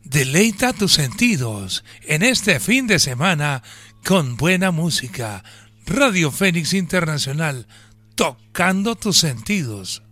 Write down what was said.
Deleita tus sentidos en este fin de semana con buena música. Radio Fénix Internacional, tocando tus sentidos.